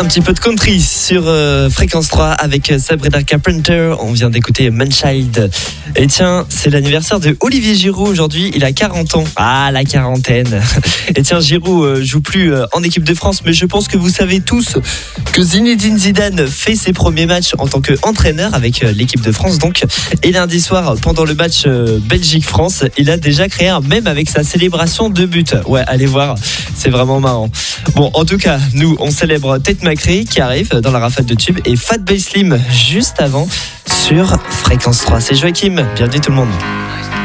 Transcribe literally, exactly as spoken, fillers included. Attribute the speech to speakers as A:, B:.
A: Un petit peu de country sur euh, Fréquence trois avec Sabrina Carpenter. On vient d'écouter Manchild. Et tiens, c'est l'anniversaire de Olivier Giroud aujourd'hui. Il a quarante ans. Ah, la quarantaine. Et tiens, Giroud euh, joue plus euh, en équipe de France, mais je pense que vous savez tous que Zinedine Zidane fait ses premiers matchs en tant qu'entraîneur avec euh, l'équipe de France. Donc, et lundi soir, pendant le match euh, Belgique-France, il a déjà créé un mème avec sa célébration de but. Ouais, allez voir, c'est vraiment marrant. Bon, en tout cas, nous, on célèbre Tate McRae qui arrive dans la rafale de tubes et Fatboy Slim juste avant sur Fréquence trois. C'est Joachim, bienvenue tout le monde.